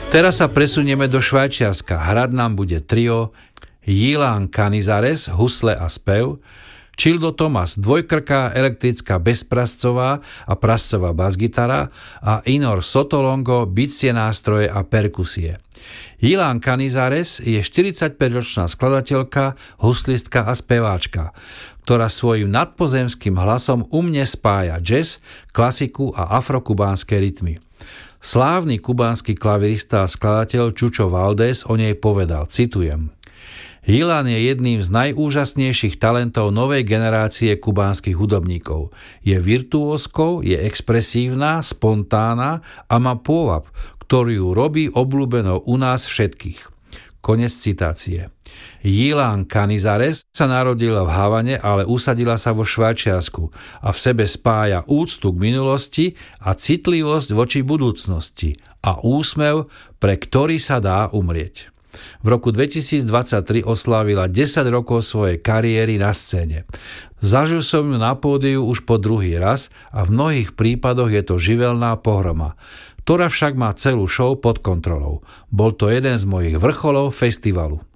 Teraz sa presunieme do Švajčiarska. Hrať nám bude trio Ilan Canizares, husle a spev, Childo Thomas, dvojkrká elektrická bezprascová a prascová basgitara a Inor Sotolongo, bicie nástroje a perkusie. Ilan Canizares je 45-ročná skladateľka, huslistka a speváčka, ktorá svojim nadpozemským hlasom umne spája jazz, klasiku a afrokubánske rytmy. Slávny kubánsky klavirista a skladateľ Chucho Valdés o nej povedal, citujem: Ilan je jedným z najúžasnejších talentov novej generácie kubánskych hudobníkov. Je virtuózkou, je expresívna, spontánna a má pôvab, ktorý ju robí obľúbenou u nás všetkých. Konec citácie. Ilan Canizares sa narodila v Havane, ale usadila sa vo Švajčiarsku a v sebe spája úctu k minulosti a citlivosť voči budúcnosti a úsmev, pre ktorý sa dá umrieť. V roku 2023 oslávila 10 rokov svojej kariéry na scéne. Zažil som ju na pódiu už po druhý raz a v mnohých prípadoch je to živelná pohroma, ktorá však má celú show pod kontrolou. Bol to jeden z mojich vrcholov festivalu.